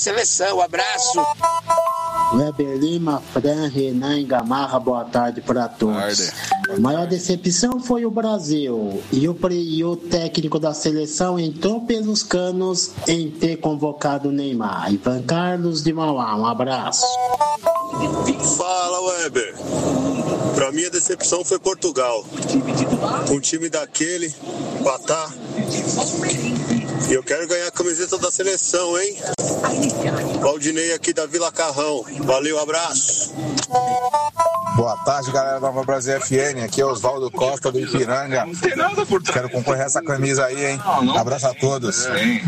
Seleção, abraço. Weber Lima, Fran, Renan e Gamarra, boa tarde para todos. A maior decepção foi o Brasil e o técnico da seleção entrou pelos canos em ter convocado o Neymar. Ivan Carlos de Mauá, um abraço. Fala, Weber. Pra mim a decepção foi Portugal. Um time daquele, empatar. E eu quero ganhar a camiseta da seleção, hein? Valdinei aqui da Vila Carrão. Valeu, abraço. Boa tarde, galera da Nova Brasil FN. Aqui é Oswaldo Costa do Ipiranga. Quero concorrer a essa camisa aí, hein? Abraço a todos.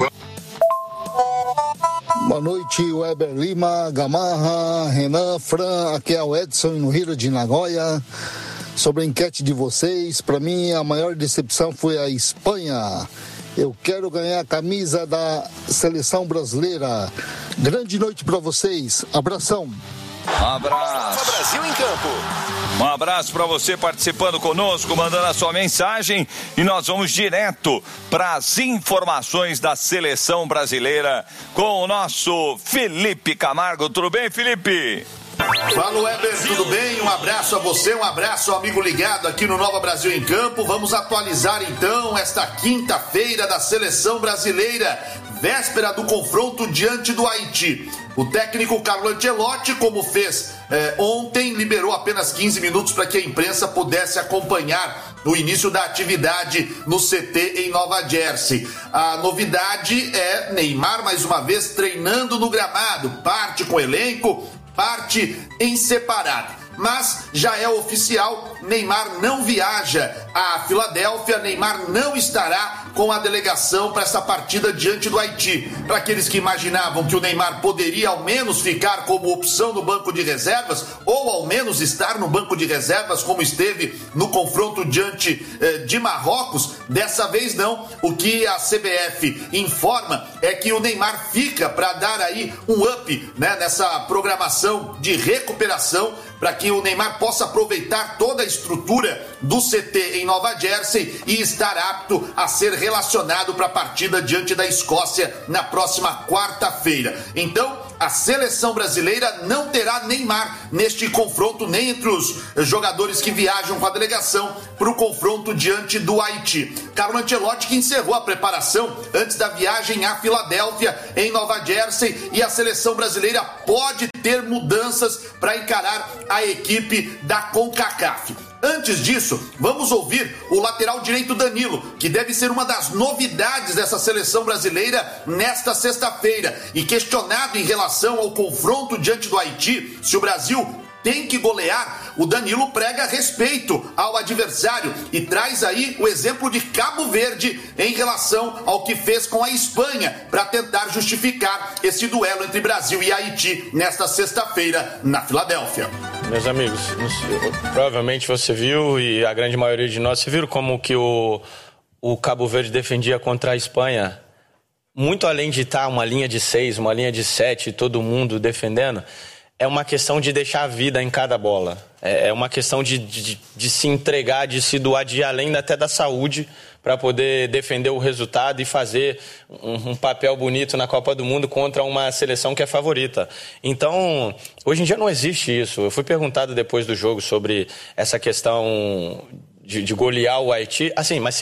Boa noite, Weber Lima, Gamarra, Renan, Fran. Aqui é o Edson no Rio de Nagoya. Sobre a enquete de vocês, para mim a maior decepção foi a Espanha. Eu quero ganhar a camisa da seleção brasileira. Grande noite para vocês. Abração. Um abraço. Brasil em campo. Um abraço para você participando conosco, mandando a sua mensagem. E nós vamos direto para as informações da seleção brasileira com o nosso Felipe Camargo. Tudo bem, Felipe? Fala, Weber, tudo bem? Um abraço a você, um abraço ao amigo ligado aqui no Nova Brasil em Campo. Vamos atualizar então esta quinta-feira da seleção brasileira, véspera do confronto diante do Haiti. O técnico Carlo Ancelotti, como fez ontem, liberou apenas 15 minutos para que a imprensa pudesse acompanhar o início da atividade no CT em Nova Jersey. A novidade é Neymar, mais uma vez, treinando no gramado, parte com o elenco, parte em separado. Mas já é oficial, Neymar não viaja a Filadélfia, Neymar não estará com a delegação para essa partida diante do Haiti. Para aqueles que imaginavam que o Neymar poderia ao menos ficar como opção no banco de reservas, ou ao menos estar no banco de reservas como esteve no confronto diante de Marrocos, dessa vez não. O que a CBF informa é que o Neymar fica para dar aí um up, né, nessa programação de recuperação, para que o Neymar possa aproveitar toda a estrutura do CT em Nova Jersey e estar apto a ser relacionado para a partida diante da Escócia na próxima quarta-feira. Então, a seleção brasileira não terá Neymar neste confronto, nem entre os jogadores que viajam com a delegação para o confronto diante do Haiti. Carlo Ancelotti que encerrou a preparação antes da viagem à Filadélfia, em Nova Jersey, e a seleção brasileira pode ter mudanças para encarar a equipe da CONCACAF. Antes disso, vamos ouvir o lateral direito Danilo, que deve ser uma das novidades dessa seleção brasileira nesta sexta-feira. E questionado em relação ao confronto diante do Haiti, se o Brasil tem que golear, o Danilo prega respeito ao adversário e traz aí o exemplo de Cabo Verde em relação ao que fez com a Espanha para tentar justificar esse duelo entre Brasil e Haiti nesta sexta-feira na Filadélfia. Meus amigos, provavelmente você viu, e a grande maioria de nós, você viu como que o Cabo Verde defendia contra a Espanha? Muito além de estar uma linha de 6, uma linha de 7, todo mundo defendendo, é uma questão de deixar a vida em cada bola. É uma questão de se entregar, de se doar, de ir além até da saúde para poder defender o resultado e fazer um papel bonito na Copa do Mundo contra uma seleção que é favorita. Então, hoje em dia não existe isso. Eu fui perguntado depois do jogo sobre essa questão de golear o Haiti. Assim, mas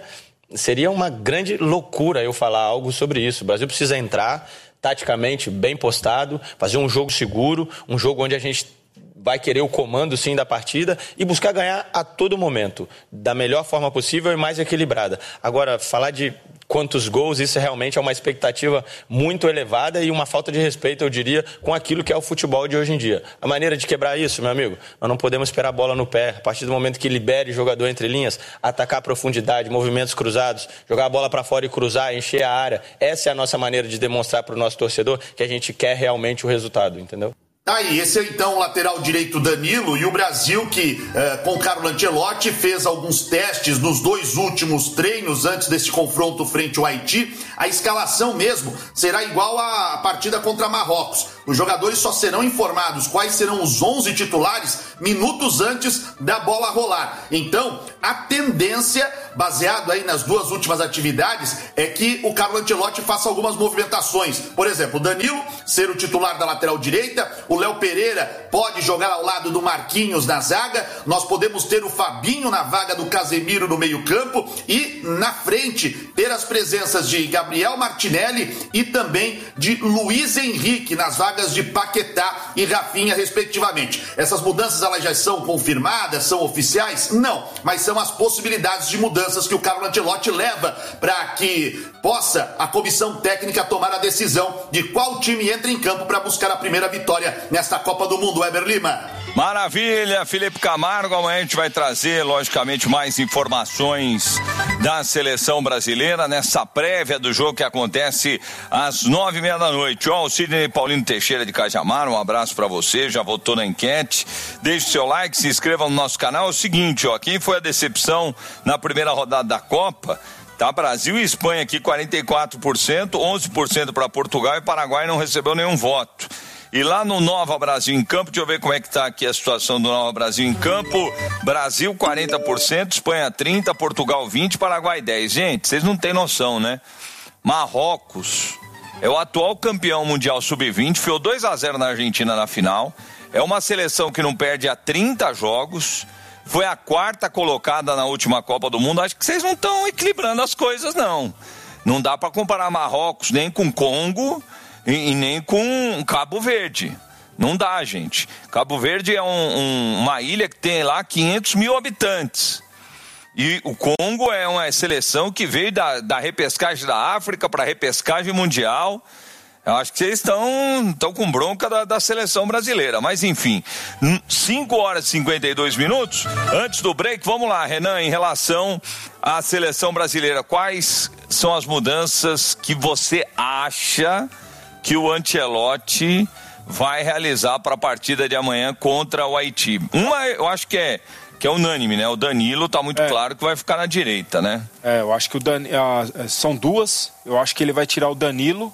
seria uma grande loucura eu falar algo sobre isso. O Brasil precisa entrar taticamente bem postado, fazer um jogo seguro, um jogo onde a gente vai querer o comando, sim, da partida e buscar ganhar a todo momento, da melhor forma possível e mais equilibrada. Agora, falar de quantos gols, isso realmente é uma expectativa muito elevada e uma falta de respeito, eu diria, com aquilo que é o futebol de hoje em dia. A maneira de quebrar isso, meu amigo, nós não podemos esperar a bola no pé. A partir do momento que libere o jogador entre linhas, atacar a profundidade, movimentos cruzados, jogar a bola para fora e cruzar, encher a área. Essa é a nossa maneira de demonstrar para o nosso torcedor que a gente quer realmente o resultado, entendeu? Aí, esse é então o lateral direito Danilo, e o Brasil que, com Carlo Ancelotti, fez alguns testes nos 2 últimos treinos antes desse confronto frente ao Haiti. A escalação mesmo será igual à partida contra Marrocos. Os jogadores só serão informados quais serão os 11 titulares minutos antes da bola rolar. Então, a tendência baseado aí nas 2 últimas atividades, é que o Carlo Ancelotti faça algumas movimentações. Por exemplo, o Danilo ser o titular da lateral direita, o Léo Pereira pode jogar ao lado do Marquinhos na zaga, nós podemos ter o Fabinho na vaga do Casemiro no meio-campo e na frente ter as presenças de Gabriel Martinelli e também de Luiz Henrique nas vagas de Paquetá e Rafinha, respectivamente. Essas mudanças elas já são confirmadas, são oficiais? Não, mas são as possibilidades de mudanças que o Carlo Ancelotti leva para que possa a comissão técnica tomar a decisão de qual time entra em campo para buscar a primeira vitória nesta Copa do Mundo. Weber Lima. Maravilha, Felipe Camargo. Amanhã a gente vai trazer, logicamente, mais informações da seleção brasileira nessa prévia do jogo que acontece às 9h30 da noite. Ó, o Sidney Paulino Teixeira de Cajamar, um abraço pra você, já votou na enquete. Deixe seu like, se inscreva no nosso canal. É o seguinte, ó, quem foi a decepção na primeira rodada da Copa? Tá, Brasil e Espanha aqui 44%, 11% para Portugal e Paraguai não recebeu nenhum voto. E lá no Nova Brasil em Campo, deixa eu ver como é que tá aqui a situação do Nova Brasil em Campo. Brasil 40%, Espanha 30%, Portugal 20%, Paraguai 10%. Gente, vocês não têm noção, né? Marrocos é o atual campeão mundial sub-20, enfiou 2-0 na Argentina na final. É uma seleção que não perde há 30 jogos. Foi a 4ª colocada na última Copa do Mundo. Acho que vocês não estão equilibrando as coisas, não. Não dá para comparar Marrocos nem com Congo e nem com Cabo Verde. Não dá, gente. Cabo Verde é uma ilha que tem lá 500 mil habitantes. E o Congo é uma seleção que veio da repescagem da África para a repescagem mundial. Eu acho que vocês estão com bronca da seleção brasileira. Mas, enfim, 5h52. Antes do break, vamos lá, Renan, em relação à seleção brasileira. Quais são as mudanças que você acha que o Ancelotti vai realizar para a partida de amanhã contra o Haiti? Uma, eu acho que é unânime, né? O Danilo tá muito claro que vai ficar na direita, né? Eu acho que são duas. Eu acho que ele vai tirar o Danilo.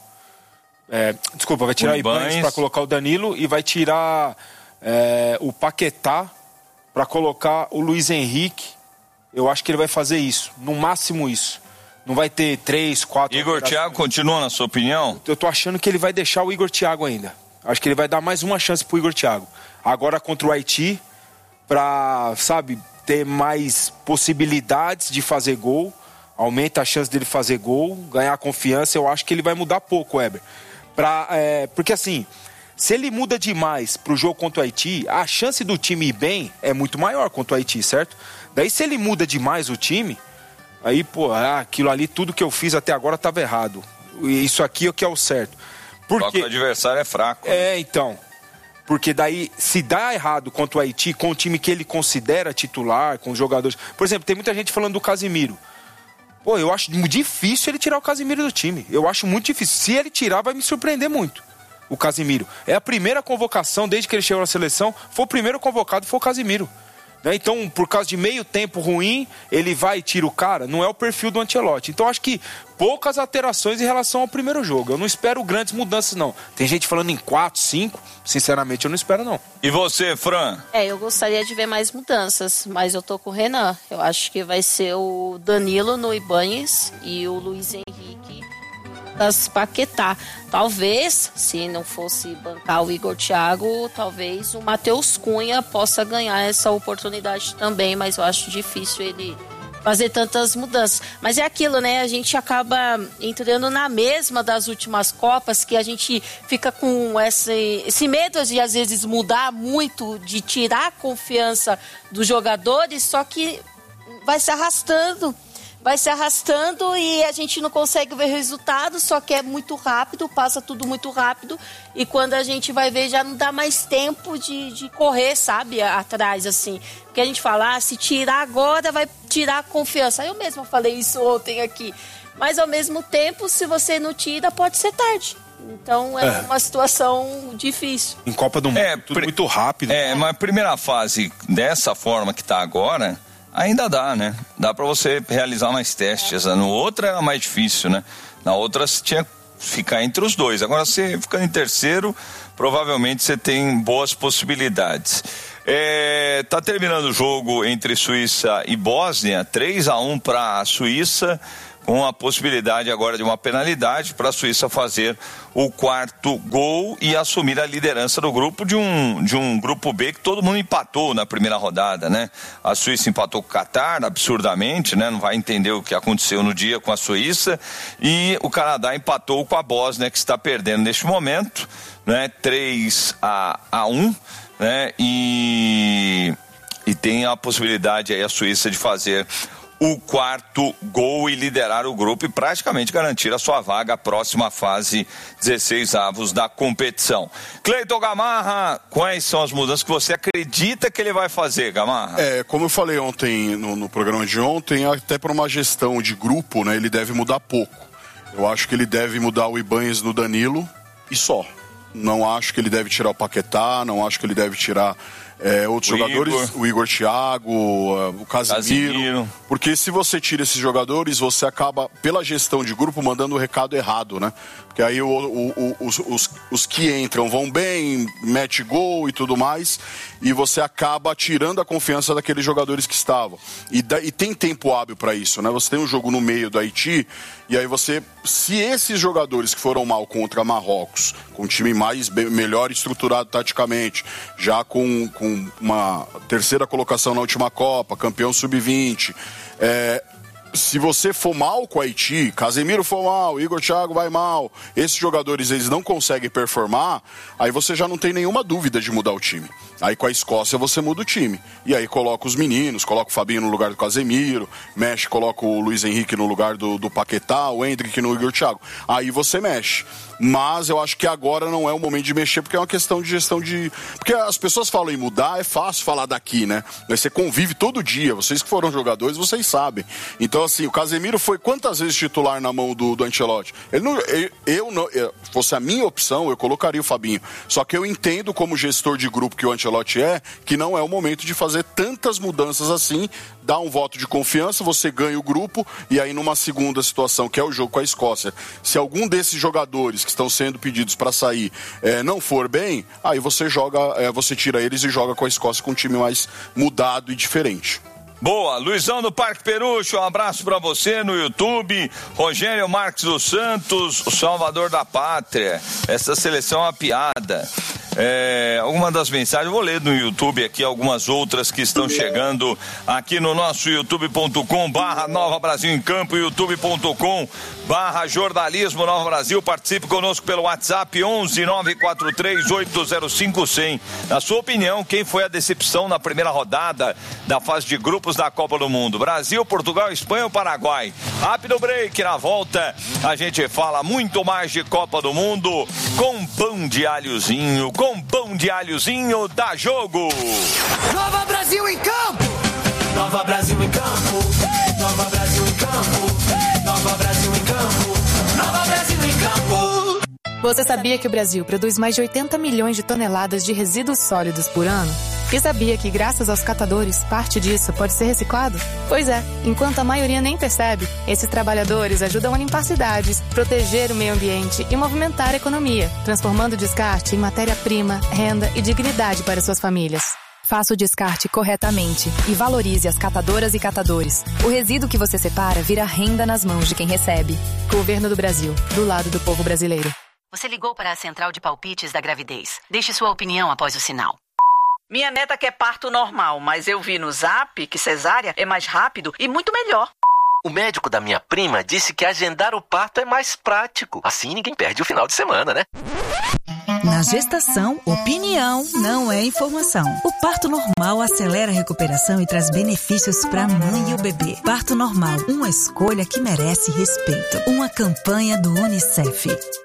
Vai tirar o Ibanez para colocar o Danilo e vai tirar o Paquetá para colocar o Luiz Henrique. Eu acho que ele vai fazer isso, no máximo isso. Não vai ter 3, 4... Igor Thiago continua, na sua opinião? Eu tô achando que ele vai deixar o Igor Thiago ainda. Acho que ele vai dar mais uma chance pro Igor Thiago. Agora contra o Haiti, pra, ter mais possibilidades de fazer gol, aumenta a chance dele fazer gol, ganhar confiança. Eu acho que ele vai mudar pouco, Weber. Porque assim, se ele muda demais pro jogo contra o Haiti, a chance do time ir bem é muito maior contra o Haiti, certo? Daí se ele muda demais o time, aí, aquilo ali, tudo que eu fiz até agora estava errado. Isso aqui é o que é o certo. Porque o adversário é fraco. Então. Porque daí, se dá errado contra o Haiti, com o time que ele considera titular, com os jogadores... Por exemplo, tem muita gente falando do Casemiro. Eu acho difícil ele tirar o Casemiro do time. Eu acho muito difícil. Se ele tirar, vai me surpreender muito, o Casemiro. É a primeira convocação, desde que ele chegou na seleção, foi o primeiro convocado, foi o Casemiro. Então, por causa de meio tempo ruim, ele vai e tira o cara. Não é o perfil do Ancelotti. Então, acho que poucas alterações em relação ao primeiro jogo. Eu não espero grandes mudanças, não. Tem gente falando em 4, 5. Sinceramente, eu não espero, não. E você, Fran? Eu gostaria de ver mais mudanças, mas eu tô com o Renan. Eu acho que vai ser o Danilo no Ibanez e o Luiz Henrique das Paquetá. Talvez, se não fosse bancar o Igor Thiago, talvez o Matheus Cunha possa ganhar essa oportunidade também, mas eu acho difícil ele fazer tantas mudanças. Mas é aquilo, né? A gente acaba entrando na mesma das últimas Copas, que a gente fica com esse medo de, às vezes, mudar muito, de tirar a confiança dos jogadores, só que vai se arrastando e a gente não consegue ver resultado, só que é muito rápido, passa tudo muito rápido e quando a gente vai ver já não dá mais tempo de correr, atrás, assim. Porque a gente fala, se tirar agora vai tirar a confiança. Eu mesma falei isso ontem aqui. Mas ao mesmo tempo, se você não tira, pode ser tarde. Então é uma situação difícil. Em Copa do Mundo, tudo muito rápido. Mas a primeira fase, dessa forma que está agora... Ainda dá, né? Dá pra você realizar mais testes. No outro era mais difícil, né? Na outra você tinha que ficar entre os dois. Agora você ficando em terceiro, provavelmente você tem boas possibilidades. Tá terminando o jogo entre Suíça e Bósnia, 3-1 para a Suíça, com a possibilidade agora de uma penalidade para a Suíça fazer o 4º gol e assumir a liderança do grupo de um grupo B que todo mundo empatou na primeira rodada, né? A Suíça empatou com o Catar, absurdamente, né? Não vai entender o que aconteceu no dia com a Suíça, e o Canadá empatou com a Bósnia, que está perdendo neste momento, né? 3-1, né? E tem a possibilidade aí a Suíça de fazer o 4º gol e liderar o grupo e praticamente garantir a sua vaga à próxima fase, 16avos da competição. Cleiton Gamarra, quais são as mudanças que você acredita que ele vai fazer, Gamarra? Como eu falei ontem no programa de ontem, até para uma gestão de grupo, né, ele deve mudar pouco. Eu acho que ele deve mudar o Ibanez no Danilo e só. Não acho que ele deve tirar o Paquetá, não acho que ele deve tirar outros jogadores, o Igor Thiago, o Casemiro, porque se você tira esses jogadores, você acaba, pela gestão de grupo, mandando o recado errado, né? Porque aí os que entram vão bem, mete gol e tudo mais, e você acaba tirando a confiança daqueles jogadores que estavam. E tem tempo hábil para isso, né? Você tem um jogo no meio do Haiti, e aí se esses jogadores que foram mal contra Marrocos, com um time melhor estruturado taticamente, já com uma terceira colocação na última Copa, campeão sub-20, se você for mal com o Haiti, Casemiro for mal, Igor Thiago vai mal, esses jogadores eles não conseguem performar, aí você já não tem nenhuma dúvida de mudar o time. Aí com a Escócia você muda o time. E aí coloca os meninos, coloca o Fabinho no lugar do Casemiro, mexe, coloca o Luiz Henrique no lugar do Paquetá, o Endrick no Igor Thiago. Aí você mexe. Mas eu acho que agora não é o momento de mexer, porque é uma questão de gestão de... Porque as pessoas falam em mudar, é fácil falar daqui, né? Mas você convive todo dia, vocês que foram jogadores, vocês sabem. Então, assim, o Casemiro foi quantas vezes titular na mão do Ancelotti? Fosse a minha opção, eu colocaria o Fabinho. Só que eu entendo como gestor de grupo que o Ancelotti que não é o momento de fazer tantas mudanças assim, dá um voto de confiança, você ganha o grupo, e aí numa segunda situação, que é o jogo com a Escócia, se algum desses jogadores que estão sendo pedidos para sair não for bem, aí você tira eles e joga com a Escócia com um time mais mudado e diferente. Boa, Luizão do Parque Perucho, um abraço pra você no YouTube. Rogério Marques dos Santos, o salvador da pátria. Essa seleção é uma piada. Alguma das mensagens, vou ler no YouTube aqui, algumas outras que estão chegando aqui no nosso youtube.com/Nova Brasil em Campo, youtube.com/jornalismo Nova Brasil. Participe conosco pelo WhatsApp 11 943 805 100. Na sua opinião, quem foi a decepção na primeira rodada da fase de grupos da Copa do Mundo? Brasil, Portugal, Espanha ou Paraguai? Rápido break, na volta a gente fala muito mais de Copa do Mundo com pão de alhozinho, dá jogo. Nova Brasil em campo. Nova Brasil em campo. Nova Brasil em campo. Nova Brasil em campo. Nova Brasil em campo. Você sabia que o Brasil produz mais de 80 milhões de toneladas de resíduos sólidos por ano? E sabia que, graças aos catadores, parte disso pode ser reciclado? Pois é, enquanto a maioria nem percebe, esses trabalhadores ajudam a limpar cidades, proteger o meio ambiente e movimentar a economia, transformando o descarte em matéria-prima, renda e dignidade para suas famílias. Faça o descarte corretamente e valorize as catadoras e catadores. O resíduo que você separa vira renda nas mãos de quem recebe. Governo do Brasil, do lado do povo brasileiro. Você ligou para a central de palpites da gravidez. Deixe sua opinião após o sinal. Minha neta quer parto normal, mas eu vi no Zap que cesárea é mais rápido e muito melhor. O médico da minha prima disse que agendar o parto é mais prático. Assim ninguém perde o final de semana, né? Na gestação, opinião não é informação. O parto normal acelera a recuperação e traz benefícios para a mãe e o bebê. Parto normal, uma escolha que merece respeito. Uma campanha do UNICEF.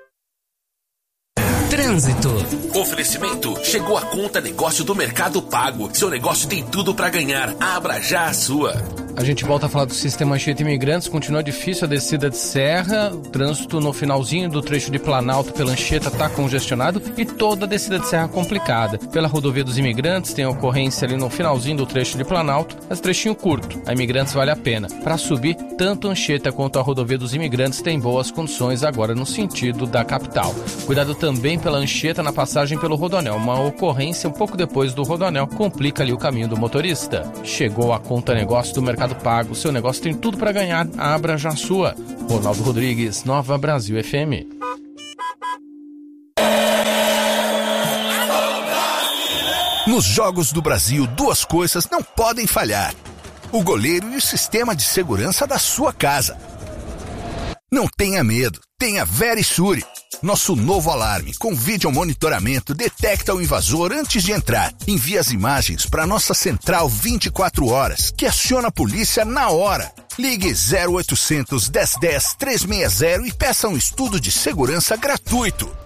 Trânsito. Oferecimento. Chegou a conta negócio do Mercado Pago. Seu negócio tem tudo para ganhar. Abra já a sua. A gente volta a falar do sistema Anchieta Imigrantes. Continua difícil a descida de serra. O trânsito no finalzinho do trecho de Planalto pela Anchieta está congestionado e toda a descida de serra complicada. Pela rodovia dos Imigrantes tem ocorrência ali no finalzinho do trecho de Planalto, mas trechinho curto. A Imigrantes vale a pena. Para subir, tanto a Anchieta quanto a rodovia dos Imigrantes tem boas condições agora no sentido da capital. Cuidado também pela Anchieta na passagem pelo Rodoanel. Uma ocorrência um pouco depois do Rodoanel complica ali o caminho do motorista. Chegou a Conta Negócio do Mercado Pago. Seu negócio tem tudo para ganhar. Abra já a sua. Ronaldo Rodrigues, Nova Brasil FM. Nos Jogos do Brasil, duas coisas não podem falhar: o goleiro e o sistema de segurança da sua casa. Não tenha medo, tenha Verisure. Nosso novo alarme com vídeo monitoramento detecta o invasor antes de entrar. Envia as imagens para nossa central 24 horas, que aciona a polícia na hora. Ligue 0800 1010 360 e peça um estudo de segurança gratuito.